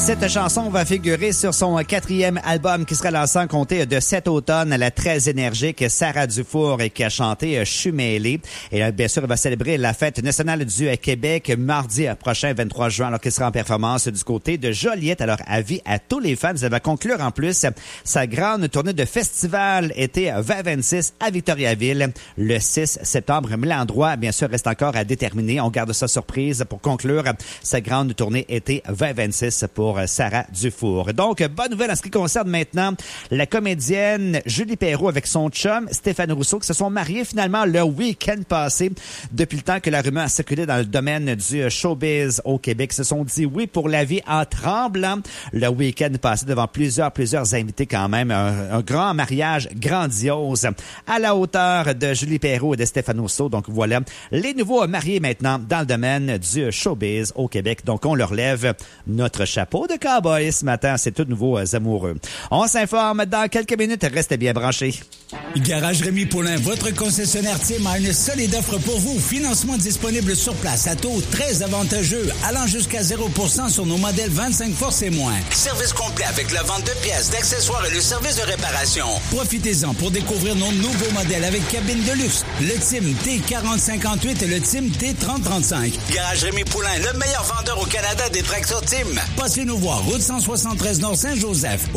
Cette chanson va figurer sur son 4e album qui sera lancé en compter de cet automne. La très énergique Sarah Dufour qui a chanté Je suis mêlée. Et bien sûr, elle va célébrer la fête nationale du Québec mardi prochain, 23 juin, alors qu'elle sera en performance du côté de Joliette. Alors, avis à tous les fans. Elle va conclure en plus sa grande tournée de festival été 2026 à Victoriaville le 6 septembre. Mais l'endroit, bien sûr, reste encore à déterminer. On garde ça surprise pour conclure sa grande tournée été 2026 pour Sarah Dufour. Donc, bonne nouvelle en ce qui concerne maintenant la comédienne Julie Perrault avec son chum Stéphane Rousseau qui se sont mariés finalement le week-end passé. Depuis le temps que la rumeur a circulé dans le domaine du showbiz au Québec, ils se sont dit oui pour la vie en tremblant le week-end passé devant plusieurs invités quand même. Un grand mariage grandiose à la hauteur de Julie Perrault et de Stéphane Rousseau. Donc voilà, les nouveaux mariés maintenant dans le domaine du showbiz au Québec. Donc on leur lève notre chapeau de cowboy ce matin. C'est tout nouveaux amoureux. On s'informe dans quelques minutes. Restez bien branchés. Garage Rémi Paulin, votre concessionnaire Tim a une solide offre pour vous. Financement disponible sur place à taux très avantageux, allant jusqu'à 0% sur nos modèles 25 forces et moins. Service complet avec la vente de pièces, d'accessoires et le service de réparation. Profitez-en pour découvrir nos nouveaux modèles avec cabine de luxe. Le Tim T4058 et le Tim T3035. Garage Rémi Paulin, le meilleur vendeur au Canada des tracteurs Tim. Passez nous voir, route 173 Nord Saint-Joseph.